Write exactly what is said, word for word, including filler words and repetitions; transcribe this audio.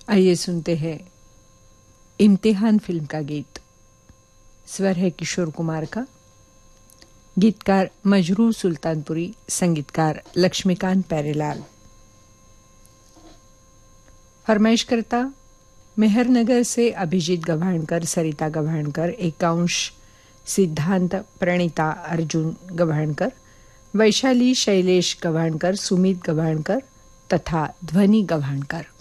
आइए सुनते हैं इम्तिहान फिल्म का गीत। स्वर है किशोर कुमार का, गीतकार मजरूर सुल्तानपुरी, संगीतकार लक्ष्मीकांत प्यारेलाल। फरमाइशकर्ता मेहरनगर से अभिजीत गव्हाणकर, सरिता गव्हाणकर, एकांश सिद्धांत, प्रणिता अर्जुन गव्हाणकर, वैशाली शैलेश गव्हाणकर, सुमित गव्हाणकर तथा ध्वनि गव्हाणकर।